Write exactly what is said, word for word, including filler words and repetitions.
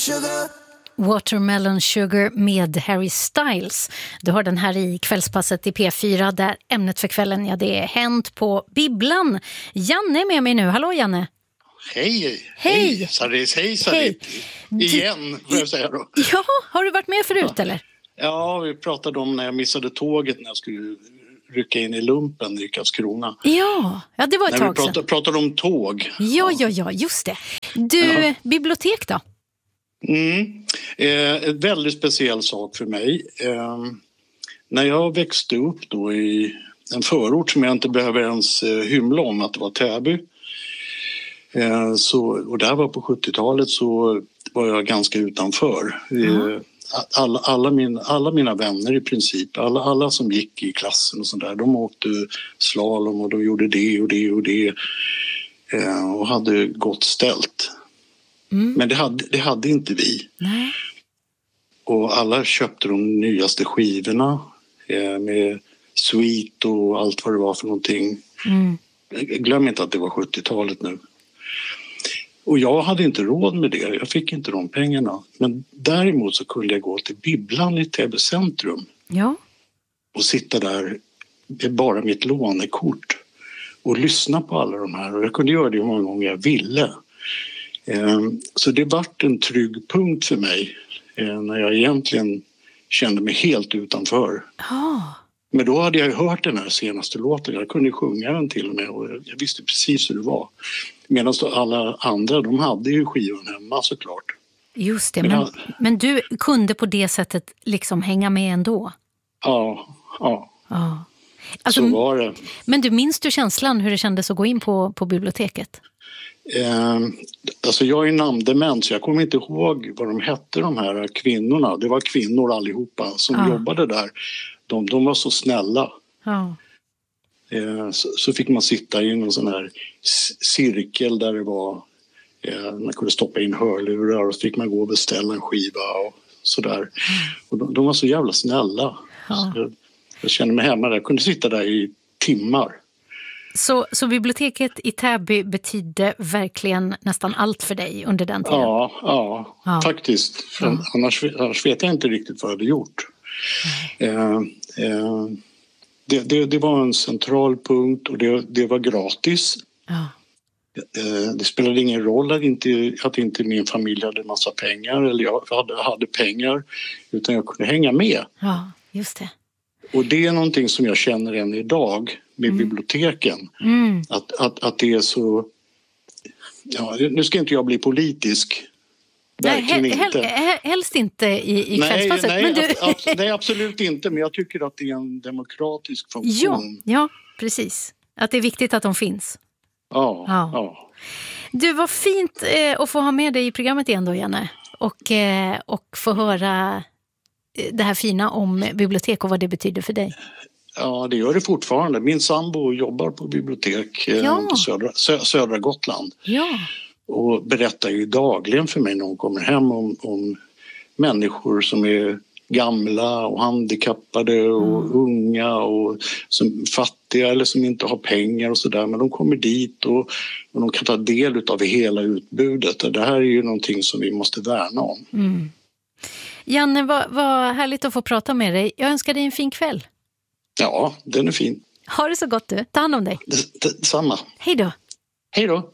sugar. Watermelon Sugar med Harry Styles. Du har den här i kvällspasset i P fyra där ämnet för kvällen, ja, det är Hänt på bibblan. Janne är med mig nu. Hallå Janne. Hej. Hej. Saris, hej Sarit. Igen, får jag säga då. Ja, har du varit med förut ja. eller? Ja, vi pratade om när jag missade tåget när jag skulle rycka in i lumpen i Karlskrona. Ja, ja det var ett när tag vi pratade, sedan. pratade om tåg. Ja, ja, ja, just det. Du, ja. bibliotek då? Mm. Eh, ett väldigt speciell sak för mig. Eh, när jag växte upp då i en förort som jag inte behöver ens eh, hymla om att det var Täby. Eh, så, och där var på sjuttiotalet så var jag ganska utanför. Mm. Eh, alla, alla, min, alla mina vänner i princip, alla, alla som gick i klassen och sånt där, de åkte slalom och de gjorde det och det och det. Eh, och hade gott ställt. Mm. Men det hade, det hade inte vi. Nej. Och alla köpte de nyaste skivorna eh, med Sweet och allt vad det var för någonting. Mm. Glöm inte att det var sjuttiotalet nu. Och jag hade inte råd med det. Jag fick inte de pengarna. Men däremot så kunde jag gå till bibblan i Täby centrum. Ja. Och sitta där med bara mitt lånekort. Och lyssna på alla de här. Och jag kunde göra det hur många gånger jag ville. Så det vart en trygg punkt för mig när jag egentligen kände mig helt utanför. Oh. Men då hade jag ju hört den här senaste låten. Jag kunde sjunga den till och med och jag visste precis hur det var. Medan alla andra, de hade ju skivan hemma såklart. Just det, men, men, men du kunde på det sättet liksom hänga med ändå? Ja, ja. ja. Alltså, så var det. Men du minns du känslan hur det kändes att gå in på, på biblioteket? Eh, alltså jag är namndement så jag kommer inte ihåg vad de hette de här kvinnorna. Det var kvinnor allihopa som ja. jobbade där. De, de var så snälla. Ja. Eh, så, så fick man sitta i en sån här cirkel där det var eh, man kunde stoppa in hörlurar och så fick man gå och beställa en skiva och sådär. Mm. Och de, de var så jävla snälla. Ja. Så jag, jag kände mig hemma där. Jag kunde sitta där i timmar. Så, så biblioteket i Täby betydde verkligen nästan allt för dig under den tiden? Ja, ja, ja. faktiskt. Ja. Annars, annars vet jag inte riktigt vad jag hade gjort. Eh, eh, det, det, det var en central punkt och det, det var gratis. Ja. Eh, det spelade ingen roll att inte, att inte min familj hade massa pengar eller jag hade, hade pengar utan jag kunde hänga med. Ja, just det. Och det är någonting som jag känner än idag med mm. biblioteken. Mm. Att, att, att det är så... Ja, nu ska inte jag bli politisk. Verkligen nej, inte. Hel, helst inte i, i nej, kvällspasset. Nej, men du... ab, ab, nej, absolut inte. Men jag tycker att det är en demokratisk funktion. Ja, ja, precis. Att det är viktigt att de finns. Ja, ja. ja. Du, var fint eh, att få ha med dig i programmet igen då, Janne. Och, eh, och få höra det här fina om bibliotek och vad det betyder för dig. Ja, det gör det fortfarande. Min sambo jobbar på bibliotek eh, ja. på södra, sö, södra Gotland. Ja. Och berättar ju dagligen för mig när hon kommer hem om, om människor som är gamla och handikappade och mm. unga och som fattiga eller som inte har pengar och sådär. Men de kommer dit och, och de kan ta del av hela utbudet. Och det här är ju någonting som vi måste värna om. Mm. Janne, vad, vad härligt att få prata med dig. Jag önskar dig en fin kväll. Ja, den är fin. Ha det så gott du. Ta hand om dig. Detsamma. Hej då. Hej då.